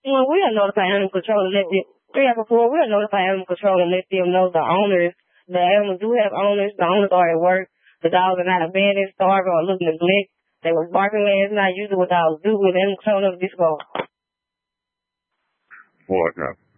Well, we'll notify animal control and let them, 3 or 4, we'll notify animal control and let them know the owners, the animals do have owners, the owners are at work, the dogs are not abandoned, starving, or looking neglect. They was barking last night, usually what dogs do with animal control, just go. What now?